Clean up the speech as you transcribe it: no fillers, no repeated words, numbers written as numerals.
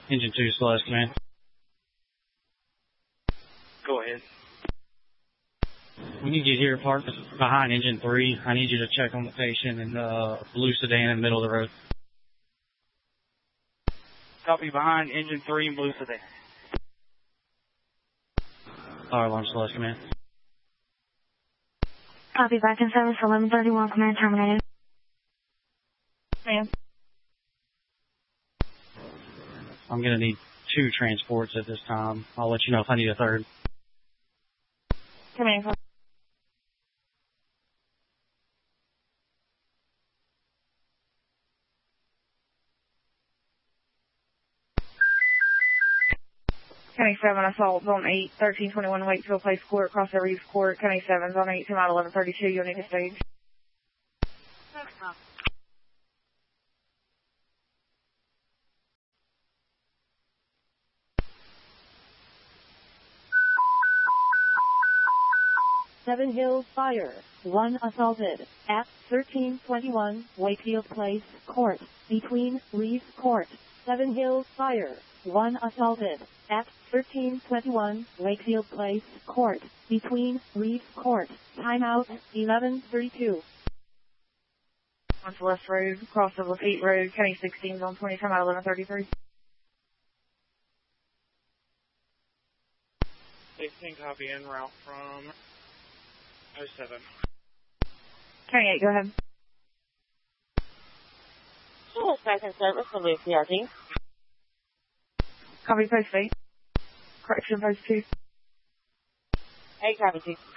Engine 2, Celeste, command. Go ahead. We need you here parked behind Engine 3. I need you to check on the patient in blue sedan in the middle of the road. Copy, behind Engine 3 and blue sedan. Fire alarm, Celeste, command. Copy, back in service, 1131, command terminated. Ma'am. I'm going to need 2 transports at this time. I'll let you know if I need a third. Command. County 7 assault on 8, 1321 Wakefield Place Court, cross the Reeves Court. County 7's on 8, 2 mile 1132. You'll need a stage. Seven Hills Fire. 1 assaulted at 1321 Wakefield Place Court between Reeves Court. 7 Hills Fire. 1 assaulted at 1321 Wakefield Place Court between Reeves Court. Timeout 11:32. On Celeste Road, cross of Lafitte Road. County 16's on 20, 2 mile 1133. 16 copy en route from 07. County 8, go ahead. Police back in service for Blue CRT. Copy, post 8. Correction, post 2. 8 copy 2.